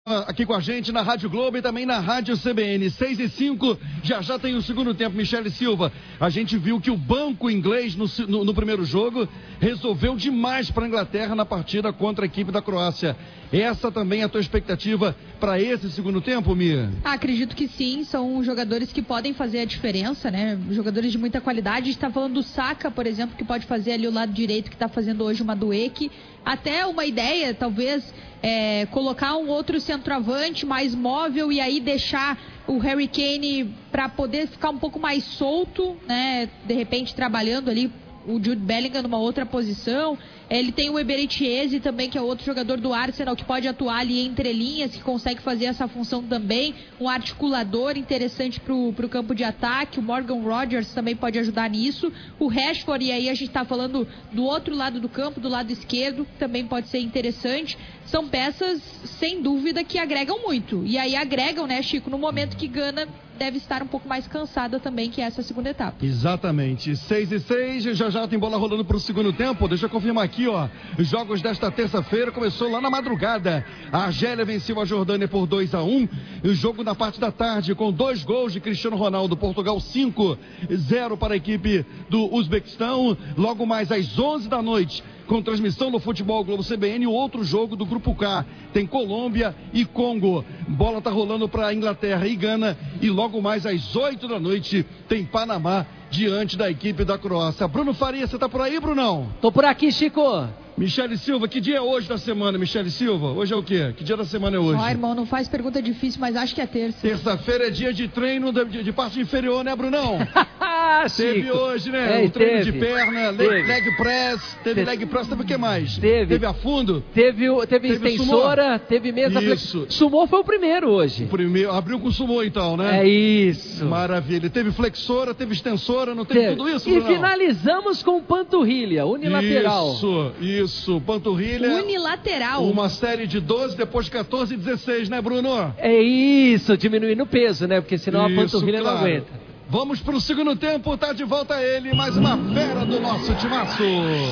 Aqui com a gente na Rádio Globo e também na Rádio CBN. 6:05, já tem o segundo tempo. Michele Silva, a gente viu que o banco inglês no primeiro jogo resolveu demais para a Inglaterra na partida contra a equipe da Croácia. Essa também é a tua expectativa para esse segundo tempo, Mia? Acredito que sim, são jogadores que podem fazer a diferença, né? Jogadores de muita qualidade. A gente está falando do Saka, por exemplo, que pode fazer ali o lado direito, que está fazendo hoje uma Madueke. Até uma ideia, talvez, colocar um outro centroavante mais móvel e aí deixar o Harry Kane para poder ficar um pouco mais solto, né? De repente trabalhando ali o Jude Bellingham numa outra posição. Ele tem o Eberechi Eze também, que é outro jogador do Arsenal que pode atuar ali entre linhas, que consegue fazer essa função também. Um articulador interessante pro campo de ataque. O Morgan Rogers também pode ajudar nisso. O Rashford, e aí a gente está falando do outro lado do campo, do lado esquerdo, também pode ser interessante. São peças, sem dúvida, que agregam muito. E aí agregam, né, Chico, no momento que Gana deve estar um pouco mais cansada também, que é essa segunda etapa. Exatamente. 6:06, já tem bola rolando para o segundo tempo. Deixa eu confirmar aqui, ó. Os jogos desta terça-feira começou lá na madrugada. A Argélia venceu a Jordânia por 2-1. O jogo na parte da tarde com 2 gols de Cristiano Ronaldo. Portugal 5-0 para a equipe do Uzbequistão. Logo mais às 11 da noite, com transmissão no Futebol Globo CBN, o outro jogo do Grupo K. Tem Colômbia e Congo. Bola tá rolando para Inglaterra e Gana. E logo mais às 8 da noite tem Panamá diante da equipe da Croácia. Bruno Faria, você tá por aí, Brunão? Tô por aqui, Chico. Michele Silva, que dia é hoje da semana, Michele Silva? Hoje é o quê? Que dia da semana é hoje? Irmão, não faz pergunta difícil, mas acho que é terça. Terça-feira é dia de treino de parte inferior, né, Brunão? Teve hoje, né? Um treino de perna, leg press, teve leg press, teve o que mais? Teve a fundo? Teve extensora, teve mesa. Isso. Sumô foi o primeiro hoje. O primeiro, abriu com sumô então, né? É isso. Maravilha. Teve flexora, teve extensora, não teve tudo isso, Brunão? E finalizamos com panturrilha, unilateral. Isso, panturrilha. Unilateral. Uma série de 12, depois 14 e 16, né, Bruno? É isso, diminuindo o peso, né? Porque senão a panturrilha não aguenta. Vamos pro segundo tempo, tá de volta ele, mais uma fera do nosso timaço.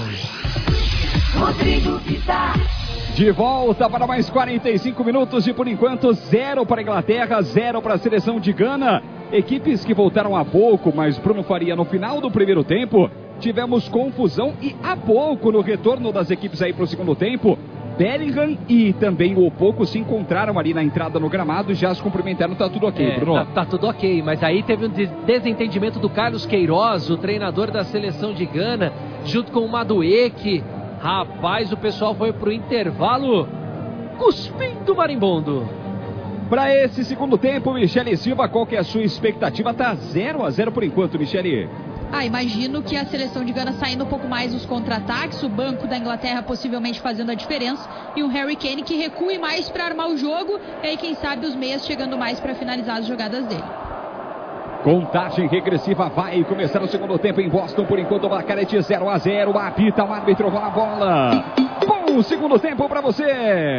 Rodrigo Vitar. De volta para mais 45 minutos e por enquanto 0 para a Inglaterra, 0 para a seleção de Gana. Equipes que voltaram há pouco, mas Bruno Faria no final do primeiro tempo, tivemos confusão e há pouco no retorno das equipes aí para o segundo tempo. Bellingham e também o Opoku se encontraram ali na entrada no gramado e já se cumprimentaram, tá tudo ok, Bruno? Tá tudo ok, mas aí teve um desentendimento do Carlos Queiroz, o treinador da seleção de Gana, junto com o Madueke. Rapaz, o pessoal foi pro intervalo cuspindo marimbondo. Para esse segundo tempo, Michele Silva, qual que é a sua expectativa? Tá 0-0 por enquanto, Michele. Imagino que a seleção de Gana saindo um pouco mais nos contra-ataques, o banco da Inglaterra possivelmente fazendo a diferença e um Harry Kane que recue mais para armar o jogo e aí quem sabe os meias chegando mais para finalizar as jogadas dele. Contagem regressiva vai começar o segundo tempo em Boston, por enquanto o placar é de 0-0, apita o árbitro, rola a bola. Bom segundo tempo para você.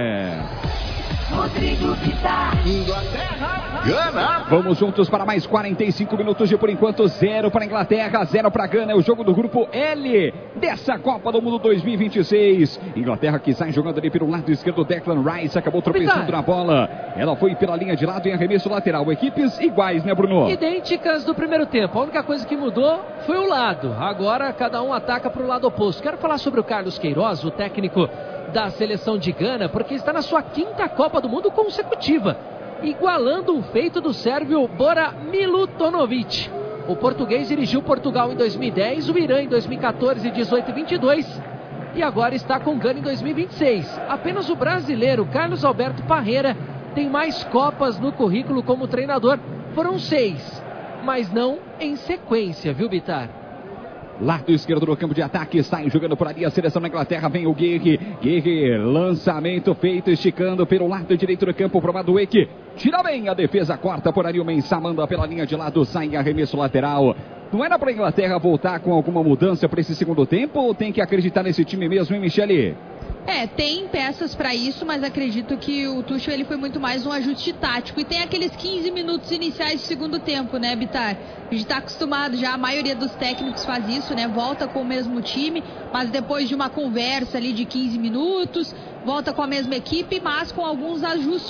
Rodrigo Vitar. Inglaterra, Gana. Vamos juntos para mais 45 minutos de por enquanto 0 para a Inglaterra, 0 para a Gana. É o jogo do grupo L dessa Copa do Mundo 2026. Inglaterra que sai jogando ali pelo lado esquerdo. Declan Rice acabou tropeçando na bola. Ela foi pela linha de lado em arremesso lateral. Equipes iguais, né, Bruno? Idênticas do primeiro tempo. A única coisa que mudou foi o lado. Agora cada um ataca para o lado oposto. Quero falar sobre o Carlos Queiroz, o técnico da seleção de Gana, porque está na sua 5ª Copa do Mundo consecutiva, igualando o feito do sérvio Bora Milutonovic. O português dirigiu Portugal em 2010, o Irã em 2014, 18 e 22 e agora está com Gana em 2026. Apenas o brasileiro Carlos Alberto Parreira tem mais Copas no currículo como treinador. Foram 6, mas não em sequência, viu, Bitar? Lado esquerdo do campo de ataque, sai jogando por ali a seleção da Inglaterra, vem o Guerre, lançamento feito, esticando pelo lado direito do campo pro Madueke, tira bem a defesa, corta por ali o Mensah, manda pela linha de lado, sai em arremesso lateral. Não era para a Inglaterra voltar com alguma mudança para esse segundo tempo ou tem que acreditar nesse time mesmo, hein, Michele? Tem peças para isso, mas acredito que o Tuchel ele foi muito mais um ajuste tático. E tem aqueles 15 minutos iniciais de segundo tempo, né, Bitar? A gente está acostumado já, a maioria dos técnicos faz isso, né? Volta com o mesmo time, mas depois de uma conversa ali de 15 minutos, volta com a mesma equipe, mas com alguns ajustes